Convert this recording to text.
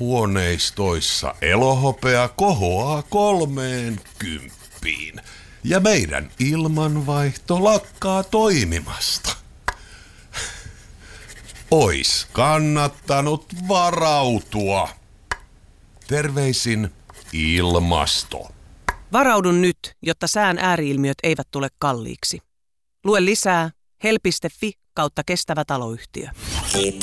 huoneistoissa elohopea kohoaa 30. Ja meidän ilmanvaihto lakkaa toimimasta. Ois kannattanut varautua. Terveisin ilmasto. Varaudun nyt, jotta sään ääriilmiöt eivät tule kalliiksi. Lue lisää help.fi/kestävä taloyhtiö.